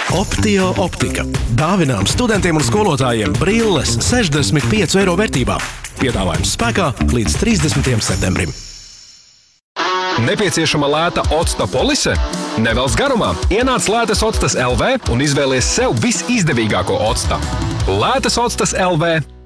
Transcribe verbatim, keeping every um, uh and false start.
Optio optika. Dāvinām studentiem un skolotājiem brilles sešdesmit piecu eiro vērtībā. Piedāvājums spēkā līdz trīsdesmitajam septembrim. Nepieciešama lēta octa polise? Nevelc garumā. Ienāc Lētas Octas L V un izvēlies sev visizdevīgāko octa. Lētas Octas L V.